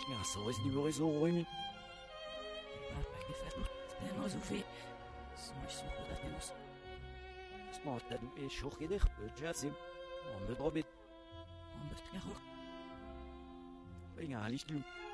Ja, so is niet meer zo ruim. Maar ik heb het niet meer zoveel. Zo is zo goed dat niet. Smart dat ik zo gedig Jassim. On me drobit. On me tient. Ben ja, niet doen.